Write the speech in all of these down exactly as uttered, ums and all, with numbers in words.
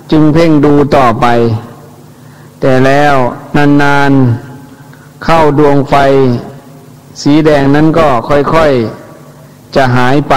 จึงเพ่งดูต่อไปแต่แล้วนานๆเข้าดวงไฟสีแดงนั้นก็ค่อยๆจะหายไป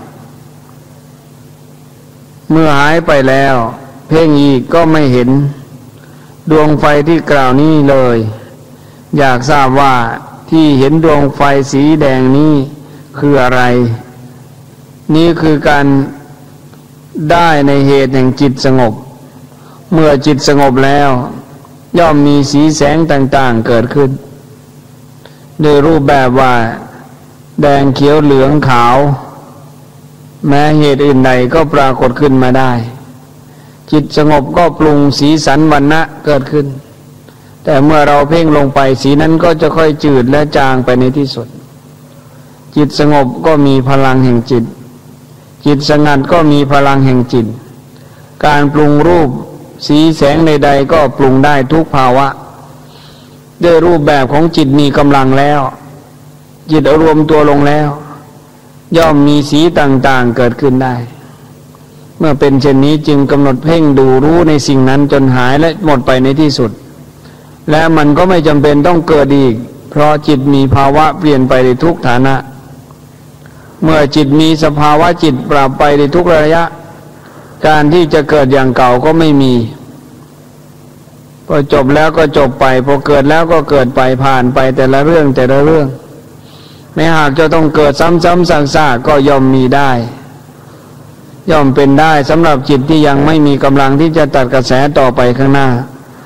เมื่อหายไปแล้วเพ่งอีกก็ไม่เห็นดวงไฟที่กล่าวนี้เลยอยากทราบว่าที่เห็นดวงไฟสีแดงนี้คืออะไรนี่คือการได้ในเหตุแห่งจิตสงบเมื่อจิตสงบแล้วย่อมมีสีแสงต่างๆเกิดขึ้นโดยรูปแบบว่าแดงเขียวเหลืองขาวแม้เหตุอื่นใดก็ปรากฏขึ้นมาได้จิตสงบก็ปรุงสีสันวรรณะเกิดขึ้นแต่เมื่อเราเพ่งลงไปสีนั้นก็จะค่อยจืดและจางไปในที่สุดจิตสงบก็มีพลังแห่งจิตจิตสงัดก็มีพลังแห่งจิตการปรุงรูปสีแสงใดๆก็ปรุงได้ทุกภาวะด้วยรูปแบบของจิตมีกำลังแล้วจิตรวมตัวลงแล้วย่อมมีสีต่างๆเกิดขึ้นได้เมื่อเป็นเช่นนี้จึงกำหนดเพ่งดูรู้ในสิ่งนั้นจนหายและหมดไปในที่สุดและมันก็ไม่จำเป็นต้องเกิดอีกเพราะจิตมีภาวะเปลี่ยนไปในทุกฐานะเมื่อจิตมีสภาวะจิตปรับไปในทุกระยะการที่จะเกิดอย่างเก่าก็ไม่มีพอจบแล้วก็จบไปพอเกิดแล้วก็เกิดไปผ่านไปแต่ละเรื่องแต่ละเรื่องแม้หากจะต้องเกิดซ้ำๆซากๆก็ย่อมมีได้ย่อมเป็นได้สำหรับจิตที่ยังไม่มีกำลังที่จะตัดกระแสต่อไปข้างหน้า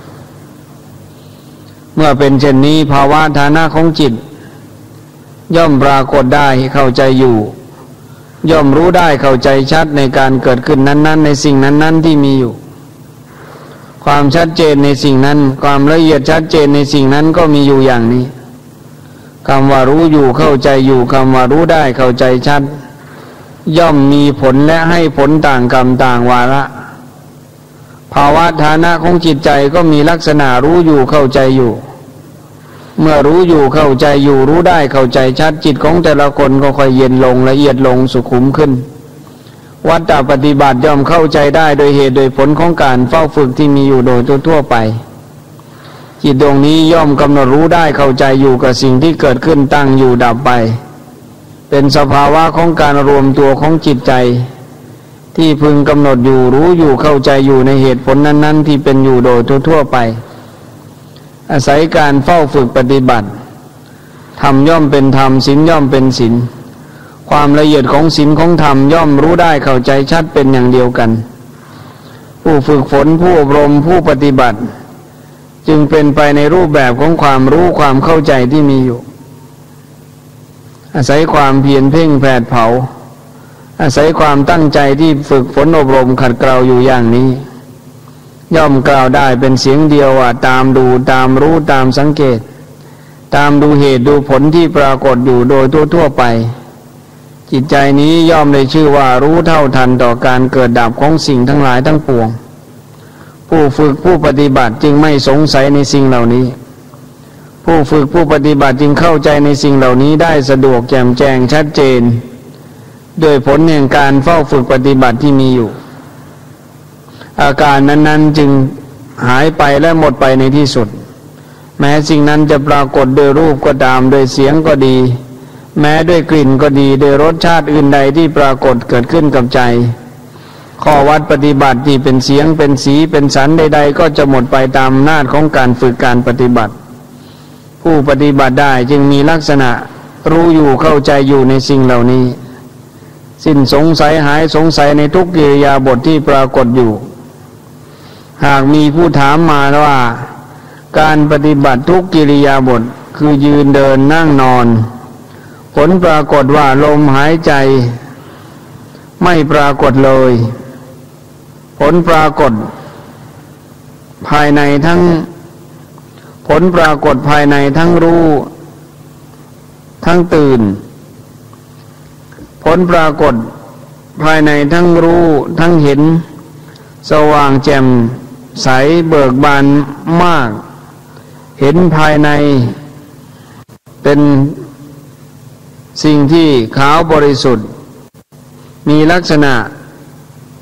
เมื่อเป็นเช่นนี้ภาวะฐานะของจิตย่อมปรากฏได้เข้าใจอยู่ย่อมรู้ได้เข้าใจชัดในการเกิดขึ้นนั้นๆในสิ่งนั้นๆที่มีอยู่ความชัดเจนในสิ่งนั้นความละเอียดชัดเจนในสิ่งนั้นก็มีอยู่อย่างนี้คำว่ารู้อยู่เข้าใจอยู่คำว่ารู้ได้เข้าใจชัดย่อมมีผลและให้ผลต่างกรรมต่างวาระภาวะฐานะของจิตใจก็มีลักษณะรู้อยู่เข้าใจอยู่เมื่อรู้อยู่เข้าใจอยู่รู้ได้เข้าใจชัดจิตของแต่ละคนก็ค่อยเย็นลงละเอียดลงสุขุมขึ้นวัตถปฏิบัติย่อมเข้าใจได้โดยเหตุโดยผลของการเฝ้าฝึกที่มีอยู่โดยทั่วๆไปจิตดวงนี้ย่อมกำหนดรู้ได้เข้าใจอยู่กับสิ่งที่เกิดขึ้นตั้งอยู่ดับไปเป็นสภาวะของการรวมตัวของจิตใจที่พึงกำหนดอยู่รู้อยู่เข้าใจอยู่ในเหตุผลนั้นๆที่เป็นอยู่โดยทั่วๆไปอาศัยการเฝ้าฝึกปฏิบัติธรรมย่อมเป็นธรรมศีลย่อมเป็นศีลความละเอียดของศีลของธรรมย่อมรู้ได้เข้าใจชัดเป็นอย่างเดียวกันผู้ฝึกฝนผู้อบรมผู้ปฏิบัติจึงเป็นไปในรูปแบบของความรู้ความเข้าใจที่มีอยู่อาศัยความเพียรเพ่งแผดเผาอาศัยความตั้งใจที่ฝึกฝนอบรมขัดเกลาอยู่อย่างนี้ย่อมกล่าวได้เป็นเสียงเดียวว่าตามดูตามรู้ตามสังเกตตามดูเหตุดูผลที่ปรากฏอยู่โดยทั่วๆไปจิตใจนี้ย่อมได้ชื่อว่ารู้เท่าทันต่อการเกิดดับของสิ่งทั้งหลายทั้งปวงผู้ฝึกผู้ปฏิบัติจึงไม่สงสัยในสิ่งเหล่านี้ผู้ฝึกผู้ปฏิบัติจึงเข้าใจในสิ่งเหล่านี้ได้สะดวกแจ่มแจ้งชัดเจนโดยผลแห่งการเฝ้าฝึกปฏิบัติที่มีอยู่อาการนั้นๆจึงหายไปและหมดไปในที่สุดแม้สิ่งนั้นจะปรากฏโดยรูปก็ตามโดยเสียงก็ดีแม้ด้วยกลิ่นก็ดีโดยรสชาติอื่นใดที่ปรากฏเกิดขึ้นกับใจข้อวัดปฏิบัติที่เป็นเสียงเป็นสีเป็นสันใดๆก็จะหมดไปตามอำนาจของการฝึกการปฏิบัติผู้ปฏิบัติได้จึงมีลักษณะรู้อยู่เข้าใจอยู่ในสิ่งเหล่านี้สิ้นสงสัยหายสงสัยในทุกกิริยาบทที่ปรากฏอยู่หากมีผู้ถามมาว่าการปฏิบัติทุกกิริยาบทคือยืนเดินนั่งนอนผลปรากฏว่าลมหายใจไม่ปรากฏเลยผลปรากฏภายในทั้งผลปรากฏภายในทั้งรู้ทั้งตื่นผลปรากฏภายในทั้งรู้ทั้งเห็นสว่างแจ่มใสเบิกบานมากเห็นภายในเป็นสิ่งที่ขาวบริสุทธิ์มีลักษณะ